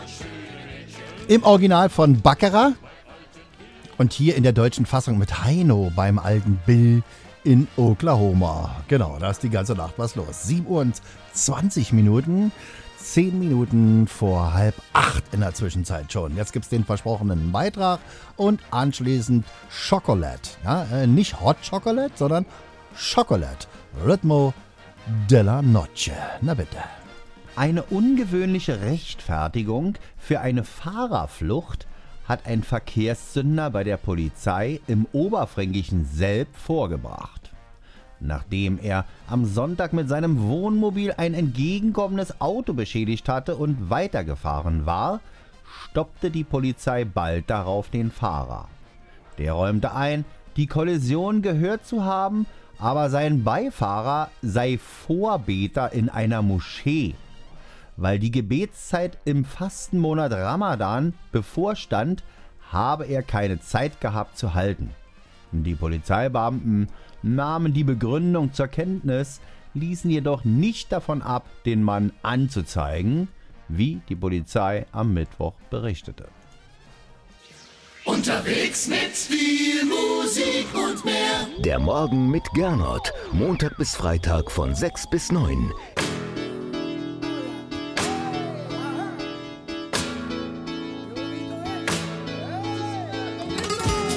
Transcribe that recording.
Im Original von Baccarat und hier in der deutschen Fassung mit Heino beim alten Bill in Oklahoma. Genau, da ist die ganze Nacht was los. 7 Uhr und 20 Minuten, 10 Minuten vor 7:30 in der Zwischenzeit schon. Jetzt gibt es den versprochenen Beitrag und anschließend Chocolate. Ja, nicht Hot Chocolate, sondern Chocolate. Ritmo della Noche. Na bitte. Eine ungewöhnliche Rechtfertigung für eine Fahrerflucht hat ein Verkehrssünder bei der Polizei im oberfränkischen Selb vorgebracht. Nachdem er am Sonntag mit seinem Wohnmobil ein entgegenkommendes Auto beschädigt hatte und weitergefahren war, stoppte die Polizei bald darauf den Fahrer. Der räumte ein, die Kollision gehört zu haben, aber sein Beifahrer sei Vorbeter in einer Moschee. Weil die Gebetszeit im Fastenmonat Ramadan bevorstand, habe er keine Zeit gehabt zu halten. Die Polizeibeamten nahmen die Begründung zur Kenntnis, ließen jedoch nicht davon ab, den Mann anzuzeigen, wie die Polizei am Mittwoch berichtete. Unterwegs mit viel Musik und mehr. Der Morgen mit Gernot. Montag bis Freitag von 6 bis 9.